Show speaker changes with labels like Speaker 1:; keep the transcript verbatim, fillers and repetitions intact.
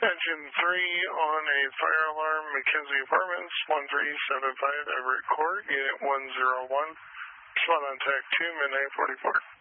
Speaker 1: Engine three on a fire alarm, McKenzie Apartments, one three seven five Everett Court, Unit one zero one. SWAT on Tech two, midnight forty-four.